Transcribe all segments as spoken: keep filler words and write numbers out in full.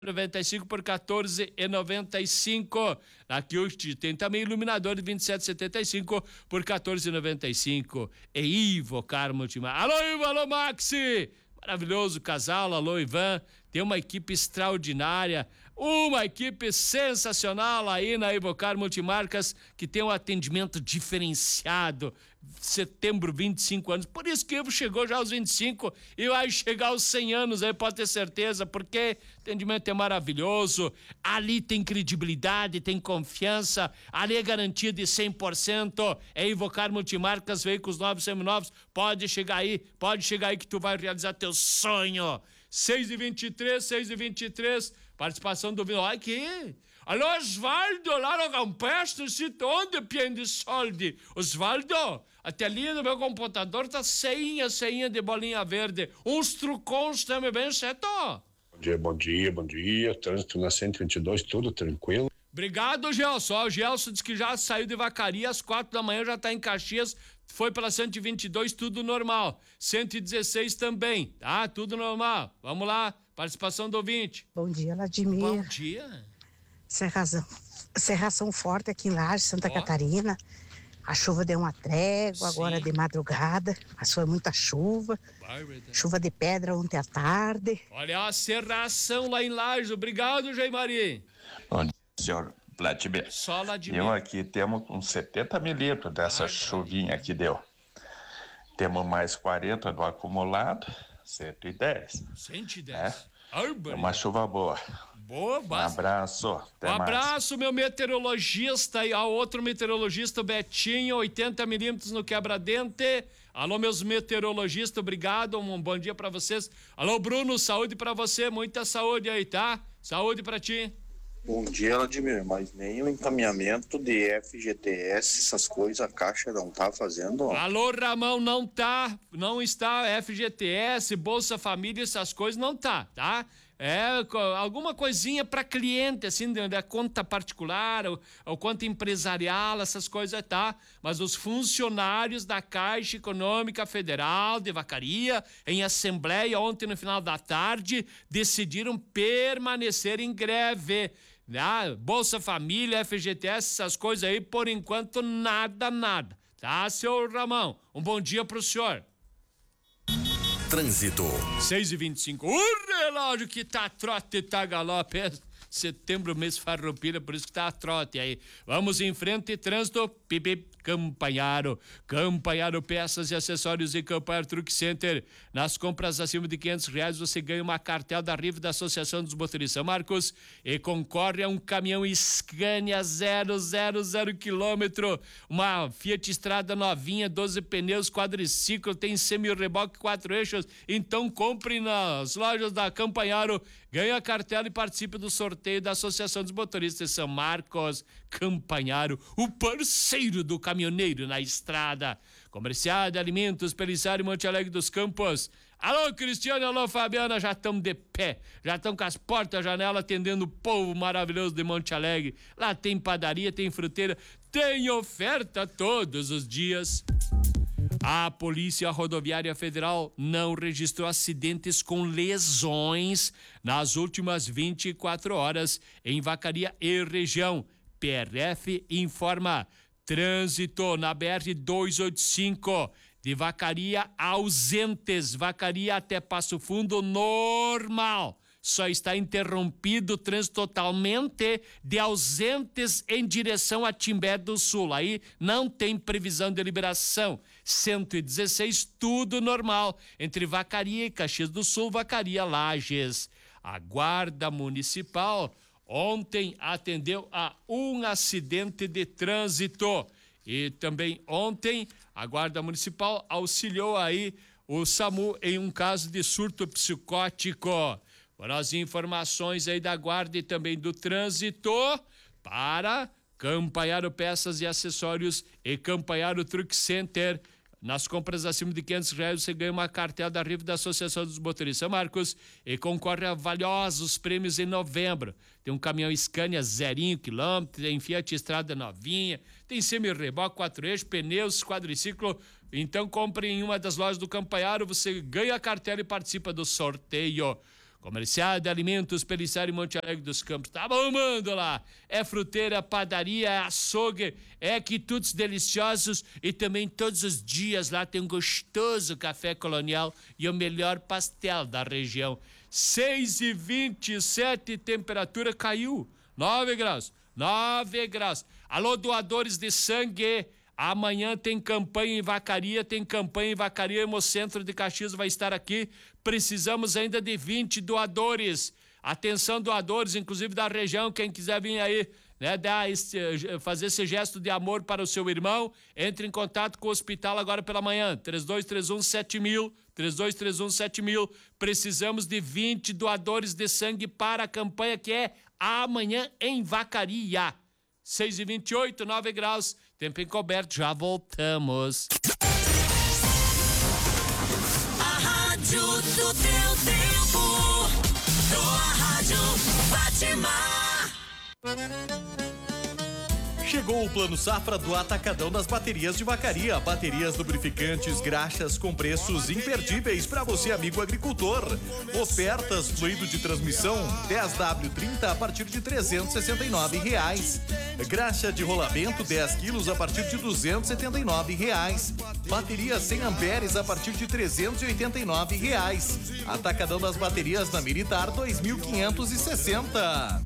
noventa e cinco por quatorze e noventa e cinco. Na Kilt tem também iluminador de vinte e sete e setenta e cinco por quatorze e noventa e cinco. E Ivocar Multimarcas. Alô, Ivo, alô, Maxi! Maravilhoso casal, alô, Ivan. Tem uma equipe extraordinária, uma equipe sensacional aí na Ivocar Multimarcas, que tem um atendimento diferenciado. Setembro, vinte e cinco anos. Por isso que o Ivo chegou já aos vinte e cinco e vai chegar aos cem anos aí, pode ter certeza, porque o atendimento é maravilhoso. Ali tem credibilidade, tem confiança, ali é garantia de cem por cento. É Ivocar Multimarcas, veículos novos, seminovos. Pode chegar aí, pode chegar aí que tu vai realizar teu sonho. seis e vinte e três, seis e vinte e três, participação do Olha aqui. Alô, Osvaldo, lá no Campestre, sítio onde piende solde. Osvaldo, a telinha do meu computador tá ceinha, ceinha de bolinha verde. Uns trucons também bem certo. Bom dia, bom dia, bom dia. Trânsito na cento e vinte e dois, tudo tranquilo. Obrigado, Gelson. Ó, o Gelson disse que já saiu de Vacaria às quatro da manhã, já tá em Caxias. Foi pela cento e vinte e dois, tudo normal. cento e dezesseis também, tá? Tudo normal. Vamos lá, participação do ouvinte. Bom dia, Vladimir. Bom dia. Serração, serração forte aqui em Laje, Santa Ó. Catarina. A chuva deu uma trégua, Sim. agora de madrugada, mas foi muita chuva. Chuva de pedra ontem à tarde. Olha a serração lá em Lages. Obrigado, Jair Maria. Bom dia, senhor Vladimir. Só lá de Eu aqui temos uns setenta milímetros dessa Ai, chuvinha que deu. Temos mais quarenta do acumulado, cento e dez. cento e dez. É. Árvore. É uma chuva boa. Boa, Um basta. abraço. Até Um mais. abraço, meu meteorologista e ao outro meteorologista, o Betinho, oitenta milímetros no quebra-dente. Alô, meus meteorologistas, obrigado, um bom dia pra vocês. Alô, Bruno, saúde pra você, muita saúde aí, tá? Saúde pra ti. Bom dia, Vladimir, mas nem o encaminhamento de F G T S, essas coisas, a Caixa não tá fazendo. Ó. Alô, Ramão, não tá, não está F G T S, Bolsa Família, essas coisas, não tá, tá? É, co- alguma coisinha para cliente, assim, da da conta particular ou, ou conta empresarial, essas coisas, tá? Mas os funcionários da Caixa Econômica Federal de Vacaria, em assembleia ontem no final da tarde, decidiram permanecer em greve. Ah, Bolsa Família, F G T S, essas coisas aí, por enquanto, nada, nada. Tá, seu Ramão? Um bom dia pro senhor. Trânsito. seis e vinte e cinco. O relógio que tá a trote e tá a galope. É setembro, mês farroupilha, por isso que tá a trote aí. Vamos em frente, trânsito. Pipi. Campanharo, Campanharo Peças e Acessórios e Campanharo Truck Center. Nas compras acima de quinhentos reais você ganha uma cartel da R I V da Associação dos Motoristas São Marcos e concorre a um caminhão Scania zero zero zero quilômetro, uma Fiat Estrada novinha, doze pneus, quadriciclo, tem semi-reboque, quatro eixos. Então compre nas lojas da Campanharo, ganhe a cartela e participe do sorteio da Associação dos Motoristas São Marcos. Campanharo, o parceiro do caminhoneiro na estrada. Comercial de Alimentos, Pelisário, Monte Alegre dos Campos. Alô, Cristiano, alô, Fabiana, já estamos de pé, já estamos com as portas, a janela, atendendo o povo maravilhoso de Monte Alegre. Lá tem padaria, tem fruteira, tem oferta todos os dias. A Polícia Rodoviária Federal não registrou acidentes com lesões nas últimas vinte e quatro horas em Vacaria e região. P R F informa trânsito na B R duzentos e oitenta e cinco de Vacaria ausentes, Vacaria até Passo Fundo normal. Só está interrompido o trânsito totalmente de ausentes em direção a Timbé do Sul. Aí não tem previsão de liberação. cento e dezesseis, tudo normal. Entre Vacaria e Caxias do Sul, Vacaria, Lages. A Guarda Municipal ontem atendeu a um acidente de trânsito. E também ontem a Guarda Municipal auxiliou aí o SAMU em um caso de surto psicótico. Foram as informações aí da Guarda e também do trânsito para Campanharo Peças e Acessórios e Campanharo Truck Center. Nas compras acima de quinhentos reais você ganha uma cartela da R I V da Associação dos Motoristas São Marcos e concorre a valiosos prêmios em novembro. Tem um caminhão Scania zerinho quilômetro, tem Fiat Estrada novinha, tem semi-reboque, quatro eixos, pneus, quadriciclo. Então compre em uma das lojas do Campanharo, você ganha a cartela e participa do sorteio. Comercial de Alimentos Pelissari Monte Alegre dos Campos. Tá bombando lá. É fruteira, padaria, é açougue, é quitutes deliciosos e também todos os dias lá tem um gostoso café colonial e o melhor pastel da região. seis e vinte e sete, temperatura caiu. nove graus. nove graus. Alô, doadores de sangue. Amanhã tem campanha em Vacaria, tem campanha em Vacaria, Hemocentro de Caxias vai estar aqui. Precisamos ainda de vinte doadores. Atenção, doadores, inclusive da região, quem quiser vir aí, né, dar esse, fazer esse gesto de amor para o seu irmão, entre em contato com o hospital agora pela manhã, três dois três um sete mil, três dois três um sete mil. Precisamos de vinte doadores de sangue para a campanha que é amanhã em Vacaria. seis e vinte e oito, nove graus, tempo encoberto, já voltamos. A rádio do teu tempo, tua rádio Fátima. Chegou o Plano Safra do Atacadão das Baterias de Vacaria. Baterias, lubrificantes, graxas com preços imperdíveis para você, amigo agricultor. Ofertas, fluido de transmissão dez W trinta a partir de trezentos e sessenta e nove reais. Graxa de rolamento dez quilos a partir de duzentos e setenta e nove reais. Bateria cem amperes a partir de trezentos e oitenta e nove reais. Atacadão das Baterias na Militar dois mil quinhentos e sessenta.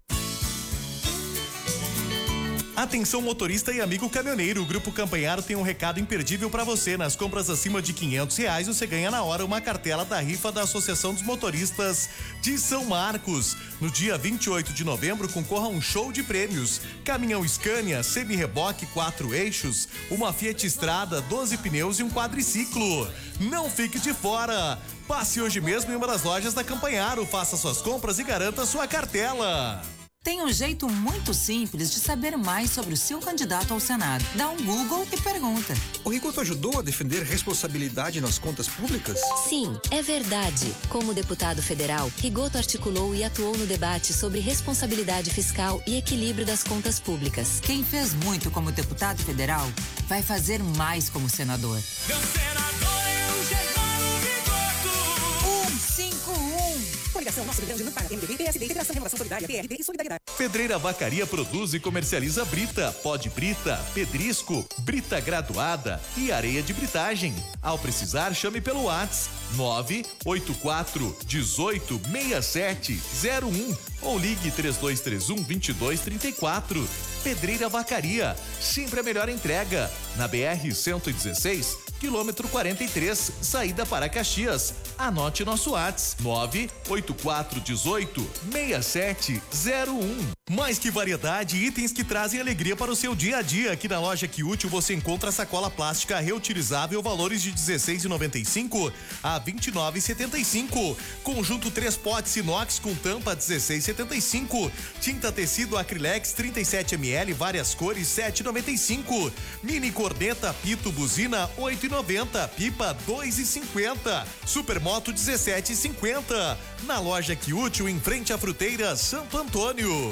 Atenção, motorista e amigo caminhoneiro, o Grupo Campanharo tem um recado imperdível para você. Nas compras acima de quinhentos reais, você ganha na hora uma cartela da rifa da Associação dos Motoristas de São Marcos. No dia vinte e oito de novembro, concorra a um show de prêmios: caminhão Scania, semi-reboque quatro eixos, uma Fiat Strada, doze pneus e um quadriciclo. Não fique de fora! Passe hoje mesmo em uma das lojas da Campanharo, faça suas compras e garanta sua cartela. Tem um jeito muito simples de saber mais sobre o seu candidato ao Senado. Dá um Google e pergunta. O Rigoto ajudou a defender responsabilidade nas contas públicas? Sim, é verdade. Como deputado federal, Rigoto articulou e atuou no debate sobre responsabilidade fiscal e equilíbrio das contas públicas. Quem fez muito como deputado federal, vai fazer mais como senador. Meu senador é o Germano Rigoto. cento e cinquenta e um. Coligação Nosso Rio Grande não paga. M D B, P S D, Integração, Renovação Solidária, P R D e Solidariedade. Pedreira Vacaria produz e comercializa brita, pó de brita, pedrisco, brita graduada e areia de britagem. Ao precisar, chame pelo WhatsApp nove oito quatro um oito seis sete zero um ou ligue três dois três um, dois dois três quatro. Pedreira Vacaria, sempre a melhor entrega. Na B R cento e dezesseis, quilômetro quarenta e três, saída para Caxias. Anote nosso WhatsApp nove oito quatro um oito seis sete zero um. Mais que variedade, itens que trazem alegria para o seu dia a dia. Aqui na loja Que Útil você encontra sacola plástica reutilizável, valores de dezesseis reais e noventa e cinco a vinte e nove reais e setenta e cinco. Conjunto três potes inox com tampa dezesseis reais e setenta e cinco. Tinta tecido Acrylex trinta e sete mililitros, várias cores sete reais e noventa e cinco. Mini corneta Pito buzina oito reais e noventa. Pipa dois reais e cinquenta. Supermoto dezessete reais e cinquenta. Na loja Que Útil, em frente à fruteira Santo Antônio.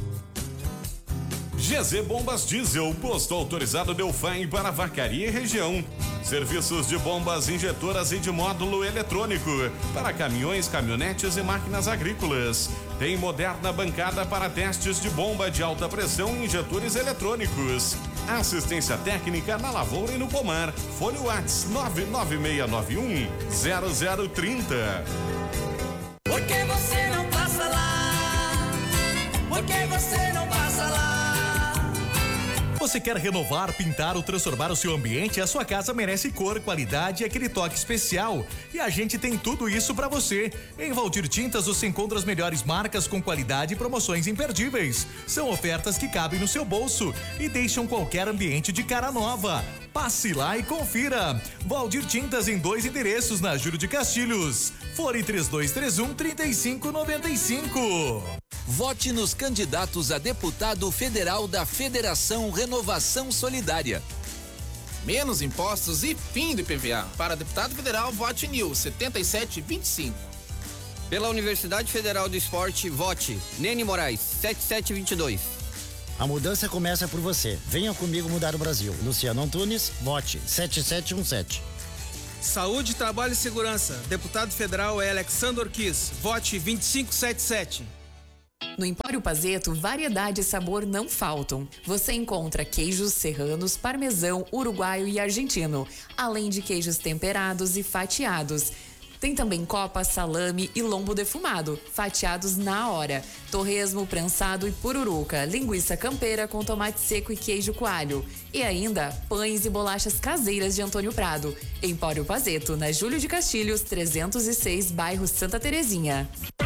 G Z Bombas Diesel, posto autorizado Delfim para Vacaria e região. Serviços de bombas injetoras e de módulo eletrônico para caminhões, caminhonetes e máquinas agrícolas. Tem moderna bancada para testes de bomba de alta pressão e injetores eletrônicos. Assistência técnica na lavoura e no pomar. Fone WhatsApp nove nove seis nove um zero zero três zero. Por que você não passa lá? Por que você não passa lá? Você quer renovar, pintar ou transformar o seu ambiente? A sua casa merece cor, qualidade e aquele toque especial. E a gente tem tudo isso para você. Em Valdir Tintas você encontra as melhores marcas com qualidade e promoções imperdíveis. São ofertas que cabem no seu bolso e deixam qualquer ambiente de cara nova. Passe lá e confira. Valdir Tintas em dois endereços na Júlio de Castilhos. Fone três dois três um, três cinco nove cinco. Vote nos candidatos a deputado federal da Federação Renovação Solidária. Menos impostos e fim do I P V A. Para deputado federal, vote N I U setenta e sete vinte e cinco. Pela Universidade Federal do Esporte, vote Nene Moraes setenta e sete vinte e dois. A mudança começa por você. Venha comigo mudar o Brasil. Luciano Antunes, vote sete sete um sete. Saúde, Trabalho e Segurança. Deputado federal é Alexandre Orquiz. Vote vinte e cinco setenta e sete. No Empório Pazeto, variedade e sabor não faltam. Você encontra queijos serranos, parmesão, uruguaio e argentino, além de queijos temperados e fatiados. Tem também copa, salame e lombo defumado, fatiados na hora. Torresmo, prensado e pururuca, linguiça campeira com tomate seco e queijo coalho. E ainda, pães e bolachas caseiras de Antônio Prado. Empório Pazeto, na Júlio de Castilhos, trezentos e seis, bairro Santa Terezinha.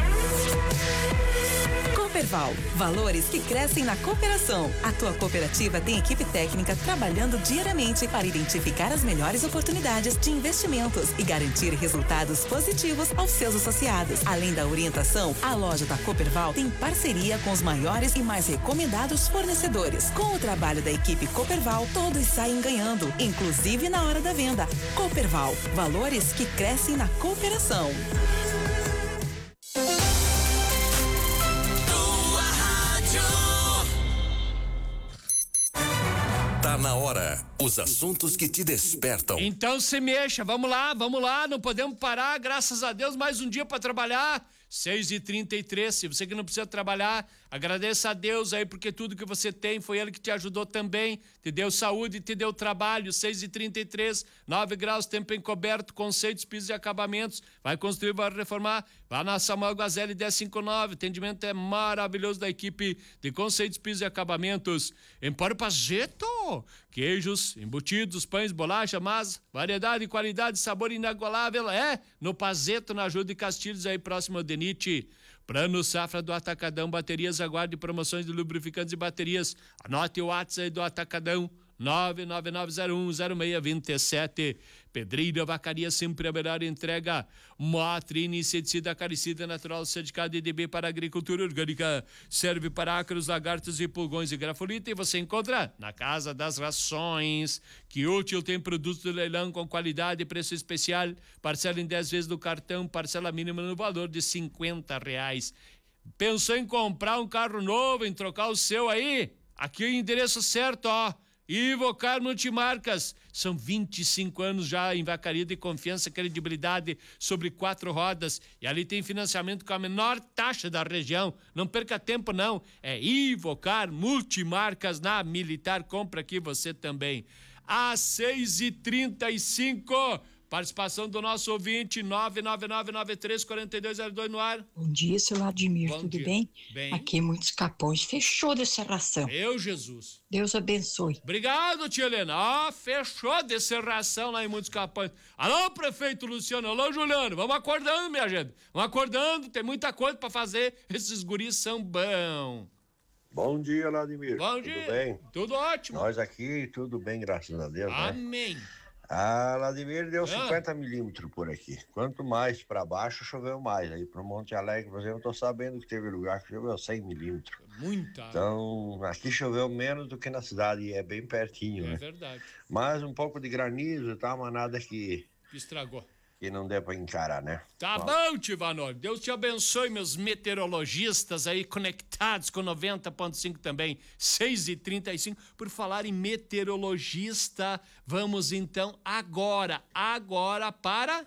Cooperval, valores que crescem na cooperação. A tua cooperativa tem equipe técnica trabalhando diariamente para identificar as melhores oportunidades de investimentos e garantir resultados positivos aos seus associados. Além da orientação, a loja da Cooperval tem parceria com os maiores e mais recomendados fornecedores. Com o trabalho da equipe Cooperval, todos saem ganhando, inclusive na hora da venda. Cooperval, valores que crescem na cooperação. Tá na hora. Os assuntos que te despertam. Então se mexa, vamos lá, vamos lá, não podemos parar, graças a Deus, mais um dia para trabalhar. seis e trinta e três, se você que não precisa trabalhar, agradeça a Deus aí, porque tudo que você tem foi Ele que te ajudou também, te deu saúde, te deu trabalho. Seis e trinta e três, nove graus, tempo encoberto, conceitos, pisos e acabamentos. Vai construir, vai reformar, vai na Samuel Guazelli dez cinquenta e nove, atendimento é maravilhoso da equipe de conceitos, pisos e acabamentos. Empório Pazeto, queijos, embutidos, pães, bolacha, massa, variedade, qualidade, sabor inagualável, é no Pazeto, na Júlio de Castilhos, aí próximo ao Denite. Plano Safra do Atacadão, baterias, aguarde promoções de lubrificantes e baterias. Anote o WhatsApp aí do Atacadão, nove nove nove zero um zero seis dois sete. Pedreira Vacaria, sempre a melhor entrega. Moatrine, inseticida acaricida natural, certificado E D B para agricultura orgânica. Serve para ácaros, lagartos e pulgões e grafolita. E você encontra na Casa das Rações. Que útil, tem produtos do leilão com qualidade e preço especial. Parcela em dez vezes do cartão, parcela mínima no valor de cinquenta reais. Pensou em comprar um carro novo, em trocar o seu aí? Aqui é o endereço certo, ó. Ivocar Multimarcas, são vinte e cinco anos já em Vacaria de confiança e credibilidade sobre quatro rodas, e ali tem financiamento com a menor taxa da região. Não perca tempo não, é Ivocar Multimarcas na Militar. Compra aqui você também. Às seis e trinta e cinco, participação do nosso ouvinte, nove nove nove nove três quatro dois zero dois no ar. Bom dia, seu Vladimir, Bom tudo dia. bem? Bem. Aqui em Muitos Capões, fechou de serração. Meu Jesus. Deus abençoe. Obrigado, tia Helena. Ah, fechou de serração lá em Muitos Capões. Alô, prefeito Luciano, alô, Juliano, vamos acordando, minha gente. Vamos acordando, tem muita coisa pra fazer, esses guris são bons. Bom dia, Vladimir. Bom tudo dia. bem? Tudo ótimo. Nós aqui, tudo bem, graças a Deus, né? Amém. Ah, Vladimir deu Ah. cinquenta milímetros por aqui. Quanto mais para baixo, choveu mais. Aí pro Monte Alegre, por exemplo, eu tô sabendo que teve lugar que choveu cem milímetros. Muita. Então, aqui choveu menos do que na cidade e é bem pertinho, É né? verdade. Mas um pouco de granizo e tal, mas nada que, Que estragou. que não dê para encarar, né? Tá bom, Tivanor. Deus te abençoe, meus meteorologistas aí conectados com noventa ponto cinco também. seis e trinta e cinco. Por falar em meteorologista, vamos então agora, agora para...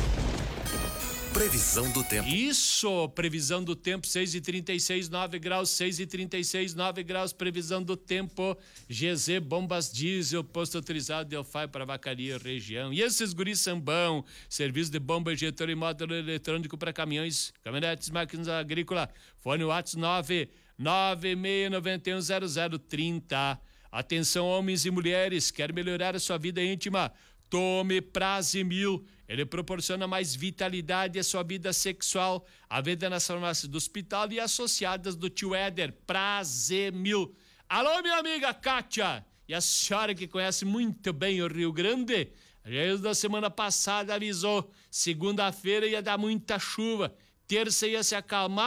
Previsão do tempo. Isso, previsão do tempo, seis e trinta e seis, nove graus, seis e trinta e seis, nove graus, previsão do tempo. G Z Bombas Diesel, posto autorizado de Delfai para Vacaria, região. E esses guris são bons, serviço de bomba, injetor e módulo eletrônico para caminhões, caminhonetes, máquinas agrícolas. Fone WhatsApp nove nove seis nove um zero zero três zero. Atenção, homens e mulheres, quer melhorar a sua vida íntima? Tome Prazimil. Ele proporciona mais vitalidade à sua vida sexual. A venda nas farmácias do hospital e associadas do Tio Éder. Prazimil. Alô, minha amiga Kátia. E a senhora que conhece muito bem o Rio Grande, já da semana passada avisou. Segunda-feira ia dar muita chuva. Terça ia se acalmar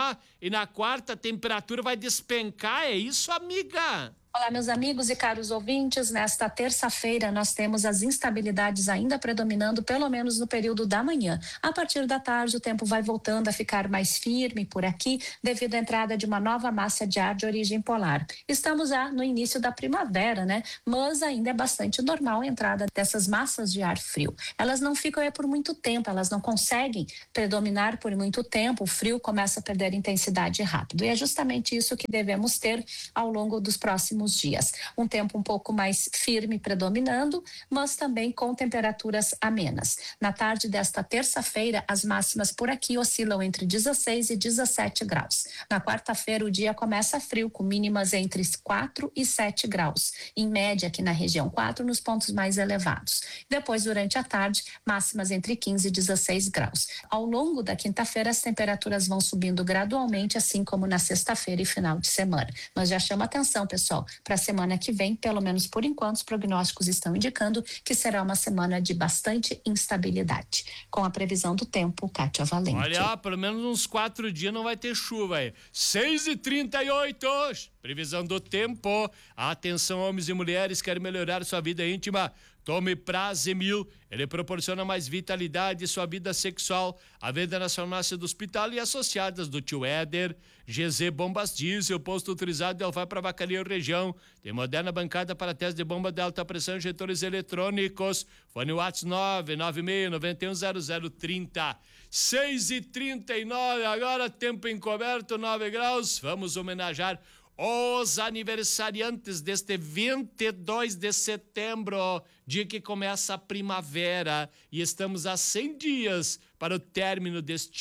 e na quarta a temperatura vai despencar, é isso, amiga? Olá, meus amigos e caros ouvintes. Nesta terça-feira, nós temos as instabilidades ainda predominando, pelo menos no período da manhã. A partir da tarde, o tempo vai voltando a ficar mais firme por aqui, devido à entrada de uma nova massa de ar de origem polar. Estamos já no início da primavera, né? Mas ainda é bastante normal a entrada dessas massas de ar frio. Elas não ficam aí por muito tempo, elas não conseguem predominar por muito tempo. O frio começa a perder intensidade rápido. E é justamente isso que devemos ter ao longo dos próximos dias. Um tempo um pouco mais firme predominando, mas também com temperaturas amenas. Na tarde desta terça-feira, as máximas por aqui oscilam entre dezesseis e dezessete graus. Na quarta-feira, o dia começa frio, com mínimas entre quatro e sete graus. Em média, aqui na região, quatro nos pontos mais elevados. Depois, durante a tarde, máximas entre quinze e dezesseis graus. Ao longo da quinta-feira, as temperaturas vão subindo gradualmente, assim como na sexta-feira e final de semana. Mas já chama atenção, pessoal, para a semana que vem, pelo menos por enquanto, os prognósticos estão indicando que será uma semana de bastante instabilidade. Com a previsão do tempo, Kátia Valente. Olha, pelo menos uns quatro dias não vai ter chuva aí. seis e trinta e oito, previsão do tempo. Atenção, homens e mulheres, querem melhorar sua vida íntima? Tome Prazemil, ele proporciona mais vitalidade em sua vida sexual. A venda na farmácia do hospital e associadas do Tio Éder. G Z Bombas Diesel, posto autorizado de Alvar para Vacaria região. Tem moderna bancada para teste de bomba de alta pressão e injetores eletrônicos. Fone WhatsApp nove nove seis nove um zero zero três zero. seis e trinta e nove, agora tempo encoberto, nove graus. Vamos homenagear os aniversariantes deste vinte e dois de setembro, dia que começa a primavera, e estamos a cem dias para o término deste